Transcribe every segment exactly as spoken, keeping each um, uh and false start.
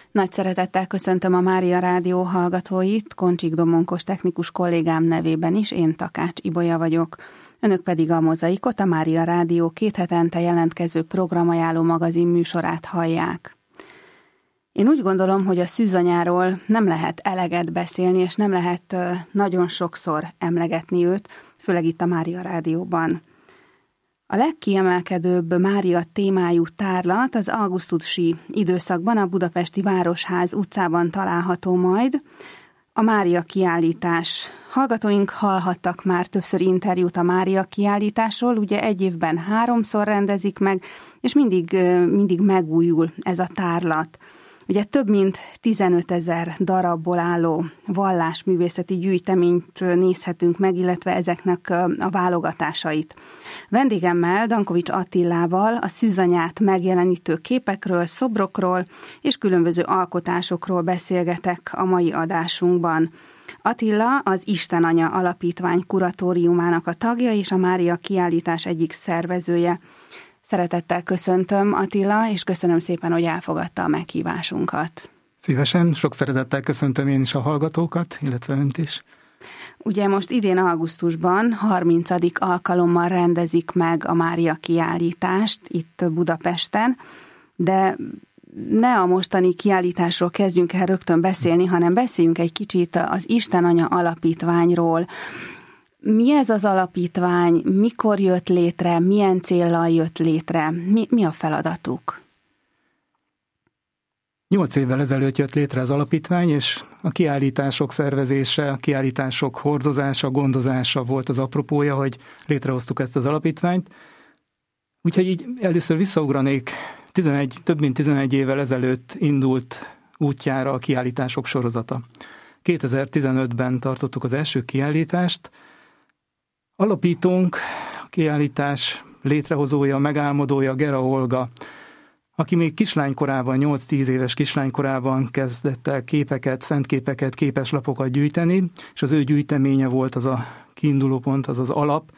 Nagy szeretettel köszöntöm a Mária Rádió hallgatóit, Koncsik Domonkos technikus kollégám nevében is, én Takács Ibolya vagyok. Önök pedig a Mozaikot, a Mária Rádió két hetente jelentkező programajánló magazin műsorát hallják. Én úgy gondolom, hogy a szűzanyáról nem lehet eleget beszélni, és nem lehet nagyon sokszor emlegetni őt, főleg itt a Mária Rádióban. A legkiemelkedőbb Mária témájú tárlat az augusztusi időszakban a budapesti Városház utcában található majd, a Mária kiállítás. Hallgatóink hallhattak már többször interjút a Mária kiállításról, ugye egy évben háromszor rendezik meg, és mindig, mindig megújul ez a tárlat. Ugye több mint tizenötezer darabból álló vallásművészeti gyűjteményt nézhetünk meg, illetve ezeknek a válogatásait. Vendégemmel, Dankovics Attilával a szűzanyát megjelenítő képekről, szobrokról és különböző alkotásokról beszélgetek a mai adásunkban. Attila az Istenanya Alapítvány kuratóriumának a tagja és a Mária kiállítás egyik szervezője. Szeretettel köszöntöm, Attila, és köszönöm szépen, hogy elfogadta a meghívásunkat. Szívesen, sok szeretettel köszöntöm én is a hallgatókat, illetve önt is. Ugye most idén augusztusban harmincadik alkalommal rendezik meg a Mária kiállítást itt Budapesten, de ne a mostani kiállításról kezdjünk el rögtön beszélni, hanem beszéljünk egy kicsit az Istenanya Alapítványról. Mi ez az alapítvány, mikor jött létre, milyen céllal jött létre, mi, mi a feladatuk? Nyolc évvel ezelőtt jött létre az alapítvány, és a kiállítások szervezése, a kiállítások hordozása, gondozása volt az apropója, hogy létrehoztuk ezt az alapítványt. Úgyhogy így először visszaugranék, tizenegy, több mint tizenegy évvel ezelőtt indult útjára a kiállítások sorozata. kétezer-tizenötben tartottuk az első kiállítást. Alapítónk, a kiállítás létrehozója, megálmodója Gera Olga, aki még kislánykorában, nyolc-tíz éves kislánykorában kezdett el képeket, szentképeket, képeslapokat gyűjteni, és az ő gyűjteménye volt az a kiindulópont, az az alap,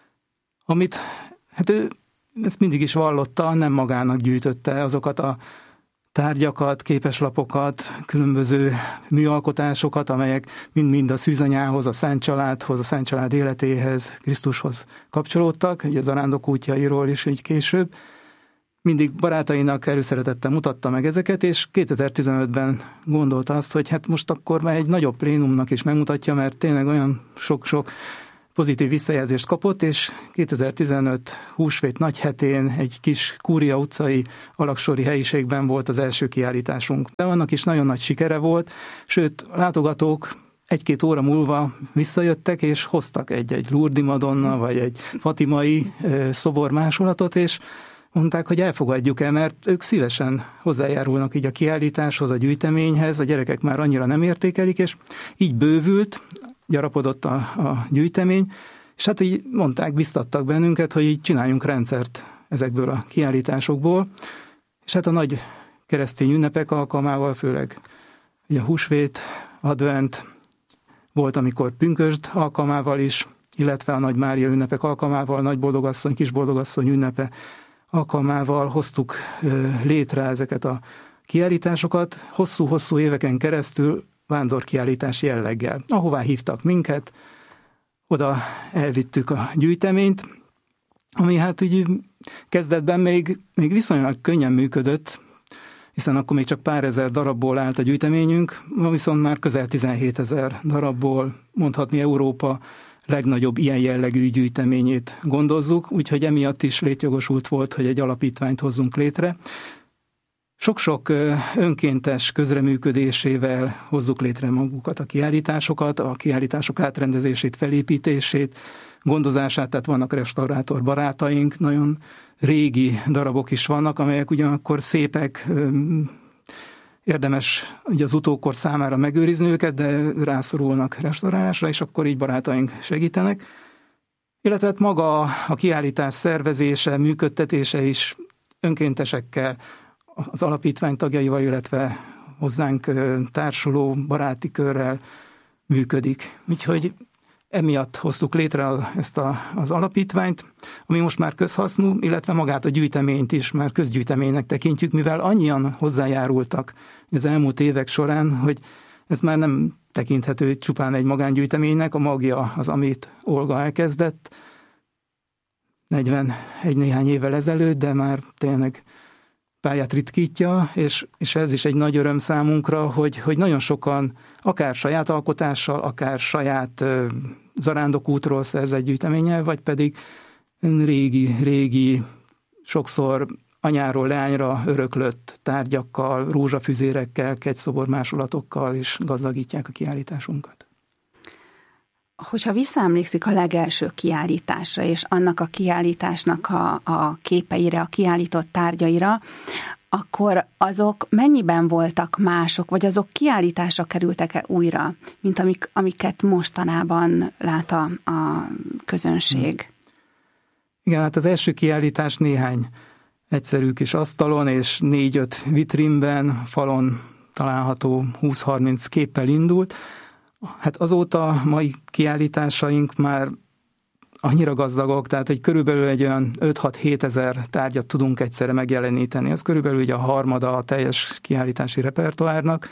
amit hát ő ezt mindig is vallotta, nem magának gyűjtötte azokat a tárgyakat, képeslapokat, különböző műalkotásokat, amelyek mind-mind a szűzanyához, a Szent Családhoz, a Szent Család életéhez, Krisztushoz kapcsolódtak, ugye az arándok útjairól is így később. Mindig barátainak előszeretettel mutatta meg ezeket, és kétezer-tizenötben gondolta azt, hogy hát most akkor már egy nagyobb plénumnak is megmutatja, mert tényleg olyan sok-sok pozitív visszajelzést kapott, és kétezer-tizenöt húsvét nagyhetén egy kis Kúria utcai alaksori helyiségben volt az első kiállításunk. De annak is nagyon nagy sikere volt, sőt, látogatók egy-két óra múlva visszajöttek, és hoztak egy-egy Lourdes Madonna, vagy egy fatimai szobor másolatot, és mondták, hogy elfogadjuk el, mert ők szívesen hozzájárulnak így a kiállításhoz, a gyűjteményhez, a gyerekek már annyira nem értékelik, és így bővült, gyarapodott a, a gyűjtemény, és hát így mondták, biztattak bennünket, hogy így csináljunk rendszert ezekből a kiállításokból, és hát a nagy keresztény ünnepek alkalmával, főleg ugye a húsvét, advent, volt, amikor pünkösd alkalmával is, illetve a Nagy Mária ünnepek alkalmával, Nagy Boldogasszony, Kis Boldogasszony ünnepe alkalmával hoztuk létre ezeket a kiállításokat, hosszú-hosszú éveken keresztül vándorkiállítás jelleggel. Ahová hívtak minket, oda elvittük a gyűjteményt, ami hát úgy kezdetben még, még viszonylag könnyen működött, hiszen akkor még csak pár ezer darabból állt a gyűjteményünk, ma viszont már közel tizenhétezer darabból, mondhatni Európa legnagyobb ilyen jellegű gyűjteményét gondozzuk, úgyhogy emiatt is létjogosult volt, hogy egy alapítványt hozzunk létre. Sok-sok önkéntes közreműködésével hozzuk létre magukat a kiállításokat, a kiállítások átrendezését, felépítését, gondozását, tehát vannak restaurátor barátaink, nagyon régi darabok is vannak, amelyek ugyanakkor szépek, érdemes ugye az utókor számára megőrizni őket, de rászorulnak restaurálásra, és akkor így barátaink segítenek. Illetve hát maga a kiállítás szervezése, működtetése is önkéntesekkel, az alapítvány tagjaival, illetve hozzánk társuló baráti körrel működik. Úgyhogy emiatt hoztuk létre ezt a, az alapítványt, ami most már közhasznú, illetve magát a gyűjteményt is már közgyűjteménynek tekintjük, mivel annyian hozzájárultak az elmúlt évek során, hogy ez már nem tekinthető csupán egy magángyűjteménynek, a magja az, amit Olga elkezdett negyvenegy néhány évvel ezelőtt, de már tényleg pályát ritkítja, és, és ez is egy nagy öröm számunkra, hogy, hogy nagyon sokan akár saját alkotással, akár saját uh, zarándokútról szerzett gyűjteménnyel, vagy pedig régi, régi, sokszor anyáról leányra öröklött tárgyakkal, rózsafüzérekkel, kegyszobor másolatokkal is gazdagítják a kiállításunkat. Hogyha visszaemlékszik a legelső kiállításra, és annak a kiállításnak a, a képeire, a kiállított tárgyaira, akkor azok mennyiben voltak mások, vagy azok kiállításra kerültek-e újra, mint amik, amiket mostanában lát a, a közönség? Igen, hát az első kiállítás néhány egyszerű kis asztalon és négy-öt vitrínben, falon található húsz-harminc képpel indult. Hát azóta mai kiállításaink már annyira gazdagok, tehát hogy körülbelül egy olyan öt-hat-hét ezer tárgyat tudunk egyszerre megjeleníteni. Ez körülbelül ugye a harmada a teljes kiállítási repertoárnak.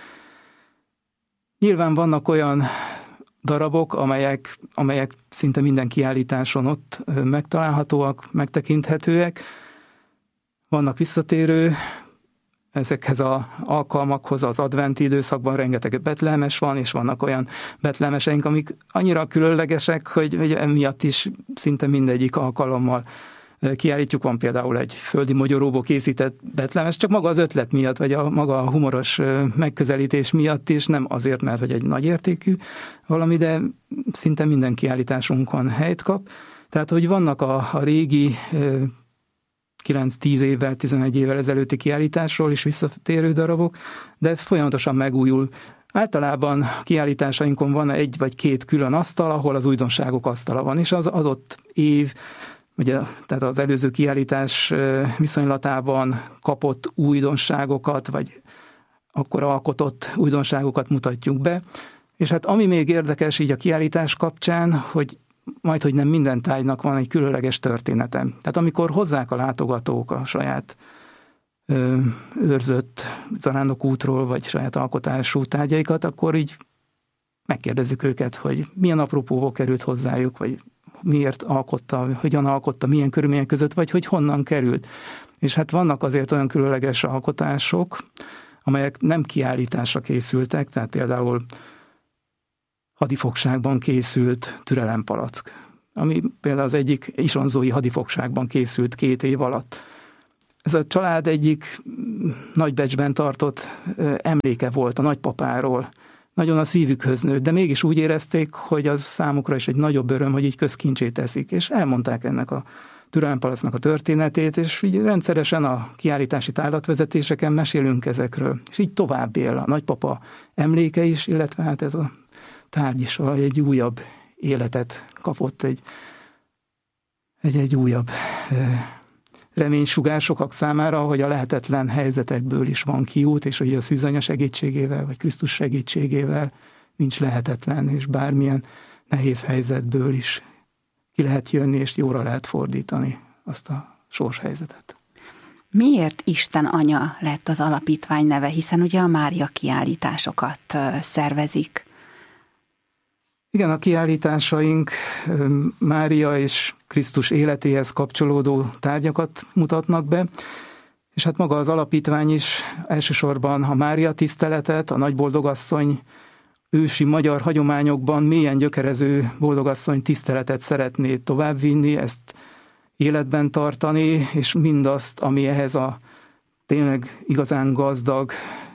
Nyilván vannak olyan darabok, amelyek, amelyek szinte minden kiállításon ott megtalálhatóak, megtekinthetőek. Vannak visszatérő, ezekhez az alkalmakhoz az adventi időszakban rengeteg betlehemes van, és vannak olyan betlehemeseink, amik annyira különlegesek, hogy, hogy emiatt is szinte mindegyik alkalommal kiállítjuk. Van például egy földi mogyoróból készített betlehemes, csak maga az ötlet miatt, vagy a maga a humoros megközelítés miatt is, nem azért, mert hogy egy nagy értékű valami, de szinte minden kiállításunkon helyt kap. Tehát, hogy vannak a, a régi kilenc-tíz évvel, tizenegy évvel ezelőtti kiállításról is visszatérő darabok, de folyamatosan megújul. Általában kiállításainkon van egy vagy két külön asztal, ahol az újdonságok asztala van, és az adott év, ugye, tehát az előző kiállítás viszonylatában kapott újdonságokat, vagy akkor alkotott újdonságokat mutatjuk be. És hát ami még érdekes így a kiállítás kapcsán, hogy majd, hogy nem minden tárgynak van egy különleges története. Tehát amikor hozzák a látogatók a saját ö, őrzött zarándokútról, vagy saját alkotású tárgyaikat, akkor így megkérdezzük őket, hogy milyen apropóból került hozzájuk, vagy miért alkotta, hogyan alkotta, milyen körülmények között, vagy hogy honnan került. És hát vannak azért olyan különleges alkotások, amelyek nem kiállításra készültek, tehát például hadifogságban készült türelempalack, ami például az egyik isonzói hadifogságban készült két év alatt. Ez a család egyik Nagybecsben tartott emléke volt a nagypapáról. Nagyon a szívükhöz nőtt, de mégis úgy érezték, hogy az számukra is egy nagyobb öröm, hogy így közkincsé teszik, és elmondták ennek a türelempalacknak a történetét, és így rendszeresen a kiállítási tárlatvezetéseken mesélünk ezekről. És így tovább él a nagypapa emléke is, illetve hát ez a tárgy is egy újabb életet kapott, egy, egy, egy újabb reménysugár sokak számára, hogy a lehetetlen helyzetekből is van kiút, és hogy a szűzanya segítségével, vagy Krisztus segítségével nincs lehetetlen, és bármilyen nehéz helyzetből is ki lehet jönni, és jóra lehet fordítani azt a sorshelyzetet. Miért Isten Anya lett az alapítvány neve, hiszen ugye a Mária kiállításokat szervezik? Igen, a kiállításaink Mária és Krisztus életéhez kapcsolódó tárgyakat mutatnak be, és hát maga az alapítvány is elsősorban a Mária tiszteletet, a Nagyboldogasszony ősi magyar hagyományokban mélyen gyökerező boldogasszony tiszteletet szeretné továbbvinni, ezt életben tartani, és mindazt, ami ehhez a tényleg igazán gazdag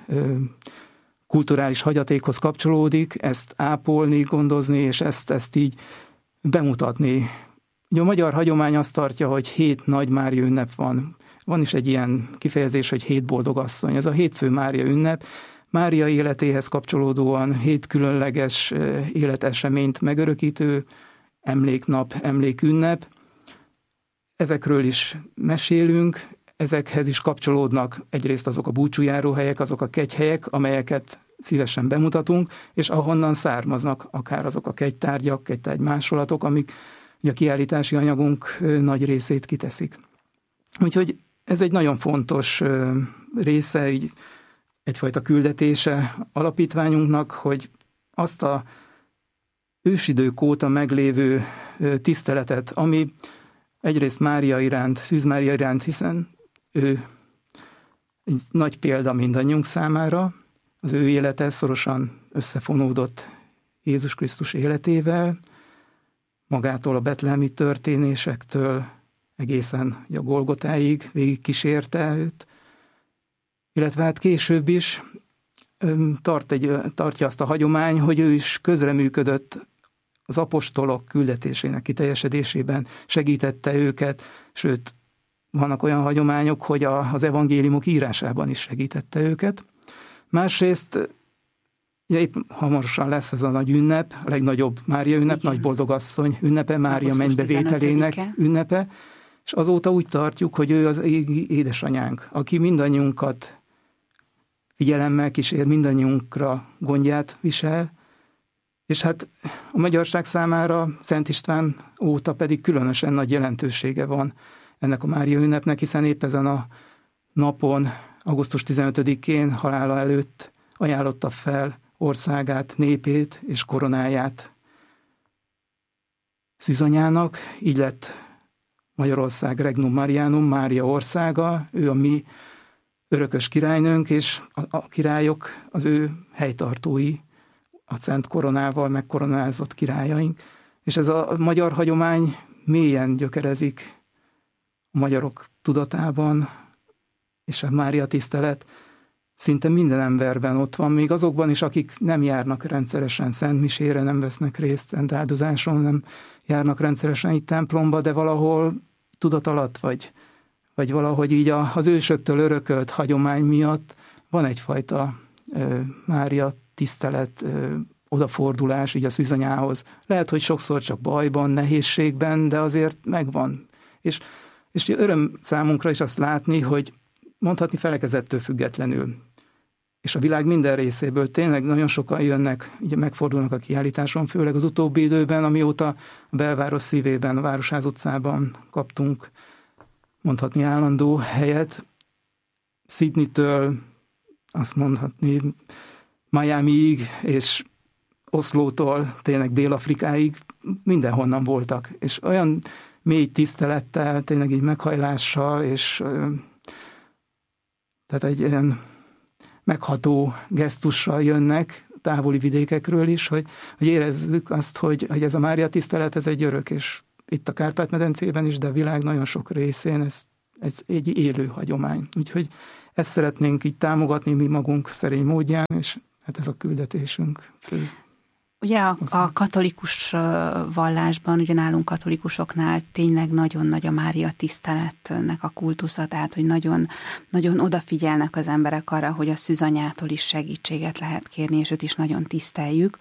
kulturális hagyatékhoz kapcsolódik, ezt ápolni, gondozni, és ezt, ezt így bemutatni. Ugye a magyar hagyomány azt tartja, hogy hét nagy Mária ünnep van. Van is egy ilyen kifejezés, hogy hét boldogasszony. Ez a hétfő Mária ünnep. Mária életéhez kapcsolódóan hét különleges életeseményt megörökítő emléknap, emlékünnep. Ezekről is mesélünk, ezekhez is kapcsolódnak egyrészt azok a búcsújáróhelyek, azok a kegyhelyek, amelyeket szívesen bemutatunk, és ahonnan származnak akár azok a kegytárgyak, kegytárgy másolatok, amik a kiállítási anyagunk nagy részét kiteszik. Úgyhogy ez egy nagyon fontos része, így egyfajta küldetése alapítványunknak, hogy azt a ősidők óta meglévő tiszteletet, ami egyrészt Mária iránt, Szűz Mária iránt, hiszen ő egy nagy példa mindannyiunk számára, az ő élete szorosan összefonódott Jézus Krisztus életével, magától a betlehemi történésektől egészen a Golgotáig végig kísérte őt, illetve hát később is tart egy, tartja azt a hagyomány, hogy ő is közreműködött az apostolok küldetésének kiteljesedésében, segítette őket, sőt, vannak olyan hagyományok, hogy a, az evangéliumok írásában is segítette őket. Másrészt, ugye épp hamarosan lesz ez a nagy ünnep, a legnagyobb Mária ünnep, igen. Nagy boldogasszony ünnepe, Mária mennybevételének ünnepe, és azóta úgy tartjuk, hogy ő az édesanyánk, aki mindannyiunkat figyelemmel kísér, mindannyiunkra gondját visel, és hát a magyarság számára Szent István óta pedig különösen nagy jelentősége van ennek a Mária ünnepnek, hiszen épp ezen a napon, augusztus tizenötödikén halála előtt ajánlotta fel országát, népét és koronáját szűzanyának, így lett Magyarország Regnum Marianum, Mária országa, ő a mi örökös királynőnk, és a, a királyok az ő helytartói, a szent koronával megkoronázott királyaink. És ez a magyar hagyomány mélyen gyökerezik a magyarok tudatában, és a Mária tisztelet szinte minden emberben ott van, még azokban is, akik nem járnak rendszeresen szentmisére, nem vesznek részt szent áldozáson, nem járnak rendszeresen itt templomba, de valahol tudat alatt, vagy, vagy valahogy így a, az ősöktől örökölt hagyomány miatt van egyfajta ö, Mária tisztelet, ö, odafordulás így a szűzanyához. Lehet, hogy sokszor csak bajban, nehézségben, de azért megvan. És, és öröm számunkra is azt látni, hogy mondhatni felekezettől függetlenül, és a világ minden részéből tényleg nagyon sokan jönnek, ugye megfordulnak a kiállításon, főleg az utóbbi időben, amióta a belváros szívében, a Városház utcában kaptunk mondhatni állandó helyet. Sydneytől, azt mondhatni Miamiig, és Oszlótól tényleg Dél-Afrikáig mindenhonnan voltak, és olyan mély tisztelettel, tényleg így meghajlással, és tehát egy ilyen megható gesztussal jönnek távoli vidékekről is, hogy, hogy érezzük azt, hogy, hogy ez a Mária tisztelet, ez egy örök, és itt a Kárpát-medencében is, de a világ nagyon sok részén ez, ez egy élő hagyomány. Úgyhogy ezt szeretnénk így támogatni mi magunk szerény módján, és hát ez a küldetésünk. Ugye a, a katolikus vallásban, ugye nálunk katolikusoknál tényleg nagyon nagy a Mária tiszteletnek a kultusza, tehát hogy nagyon, nagyon odafigyelnek az emberek arra, hogy a szűzanyától is segítséget lehet kérni, és őt is nagyon tiszteljük.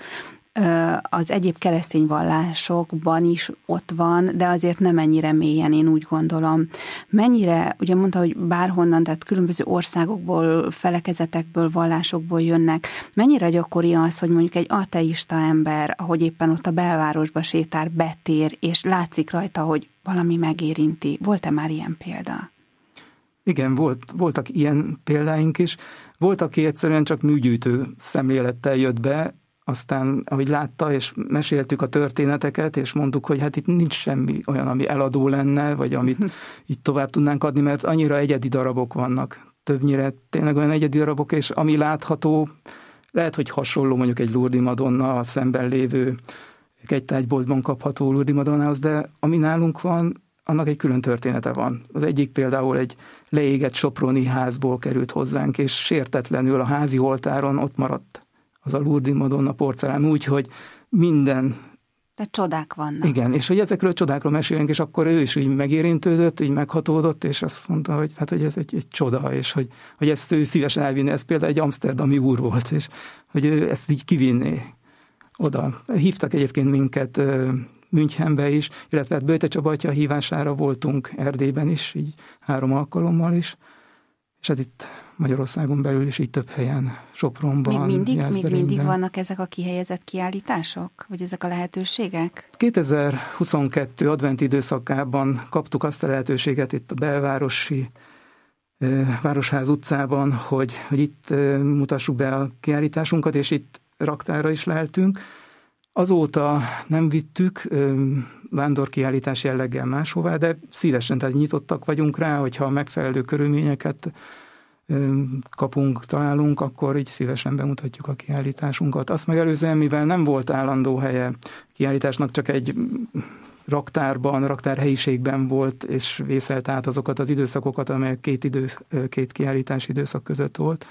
Az egyéb keresztény vallásokban is ott van, de azért nem ennyire mélyen, én úgy gondolom. Mennyire, ugye mondta, hogy bárhonnan, tehát különböző országokból, felekezetekből, vallásokból jönnek, mennyire gyakori az, hogy mondjuk egy ateista ember, ahogy éppen ott a belvárosba sétál, betér, és látszik rajta, hogy valami megérinti. Volt-e már ilyen példa? Igen, volt, voltak ilyen példáink is. Volt, aki egyszerűen csak műgyűjtő szemlélettel jött be, aztán, ahogy látta, és meséltük a történeteket, és mondtuk, hogy hát itt nincs semmi olyan, ami eladó lenne, vagy amit így tovább tudnánk adni, mert annyira egyedi darabok vannak. Többnyire tényleg olyan egyedi darabok, és ami látható, lehet, hogy hasonló mondjuk egy Lourdes Madonna a szemben lévő kegytárgyboltban kapható Lourdes Madonnához, de ami nálunk van, annak egy külön története van. Az egyik például egy leégett soproni házból került hozzánk, és sértetlenül a házi oltáron ott maradt az a Lourdes Madonna porcelán úgy, hogy minden... De csodák vannak. Igen, és hogy ezekről a csodákról mesélünk, és akkor ő is így megérintődött, így meghatódott, és azt mondta, hogy, hát, hogy ez egy, egy csoda, és hogy, hogy ezt ő szívesen elvinni. Ez például egy amszterdami úr volt, és hogy ő ezt így kivinné oda. Hívtak egyébként minket Münchenbe is, illetve Böjte Csaba atya hívására voltunk Erdélyben is, így három alkalommal is. és hát itt Magyarországon belül is így több helyen, Sopronban, Még mindig, még mindig vannak ezek a kihelyezett kiállítások, vagy ezek a lehetőségek? kétezer-huszonkettő adventi időszakában kaptuk azt a lehetőséget itt a belvárosi Városház utcában, hogy, hogy itt mutassuk be a kiállításunkat, és itt raktára is leheltünk. Azóta nem vittük vándorkiállítás jelleggel máshová, de szívesen, tehát nyitottak vagyunk rá, hogyha megfelelő körülményeket kapunk, találunk, akkor így szívesen bemutatjuk a kiállításunkat. Azt megelőzően, mivel nem volt állandó helye kiállításnak, csak egy raktárban, raktárhelyiségben volt, és vészelt át azokat az időszakokat, amelyek két, idő, két kiállítási időszak között volt,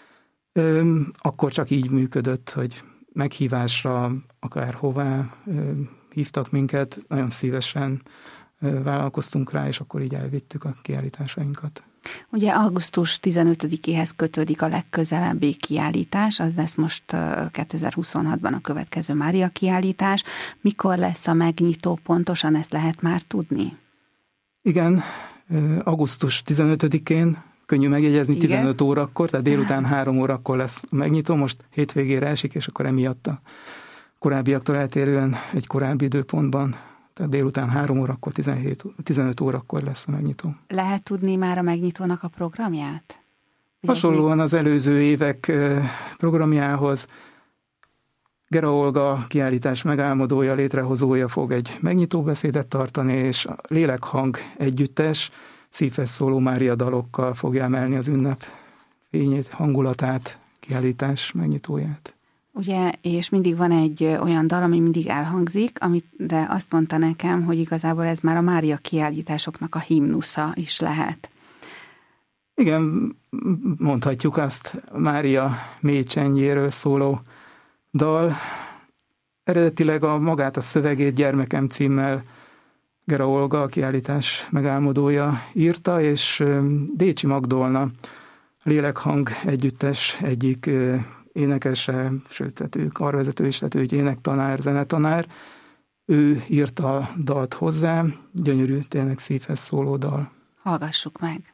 akkor csak így működött, hogy meghívásra, akár hová hívtak minket, nagyon szívesen vállalkoztunk rá, és akkor így elvittük a kiállításainkat. Ugye augusztus tizenötödikéhez kötődik a legközelebbi kiállítás, az lesz most kétezer-huszonhatban a következő Mária kiállítás. Mikor lesz a megnyitó pontosan, ezt lehet már tudni? Igen, augusztus tizenötödikén, könnyű megjegyezni, igen? tizenöt órakor, tehát délután három órakor lesz a megnyitó, most hétvégére esik, és akkor emiatt a korábbiaktól eltérően egy korábbi időpontban, tehát délután három órakor, tizenhét, tizenöt órakor lesz a megnyitó. Lehet tudni már a megnyitónak a programját? Ugye hasonlóan az előző évek programjához Gera Olga kiállítás megálmodója, létrehozója fog egy megnyitó beszédet tartani, és a Lélekhang együttes szívhez szóló Mária dalokkal fogja emelni az ünnep fényét, hangulatát, kiállítás megnyitóját. Ugye, és mindig van egy olyan dal, ami mindig elhangzik, amire azt mondta nekem, hogy igazából ez már a Mária kiállításoknak a himnusza is lehet. Igen, mondhatjuk azt, Mária mély csendjéről szóló dal. Eredetileg a magát a szövegét Gyermekem címmel Gera Olga, a kiállítás megálmodója írta, és Décsi Magdolna, Lélekhang együttes egyik énekese, sőt, tehát ő karvezető is, tehát ő egy énektanár, zenetanár. Ő írta a dalt hozzá, gyönyörű, tényleg szívhez szóló dal. Hallgassuk meg!